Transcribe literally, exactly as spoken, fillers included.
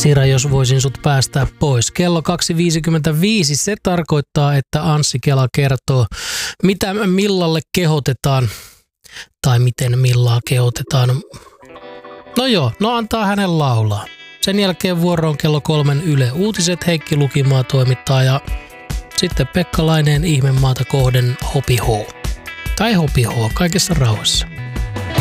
Sira, jos voisin sut päästää pois. Kello kaksi viisikymmentäviisi. Se tarkoittaa, että Anssi Kela kertoo, mitä Millalle kehotetaan. Tai miten Millaa kehotetaan. No joo, no antaa hänen laulaa. Sen jälkeen vuoroon kello kolmen Yle Uutiset, Heikki Lukimaa toimittaa ja sitten Pekka Laineen Ihmemaata kohden Hopi H. Tai Hopi H, kaikessa rauhassa.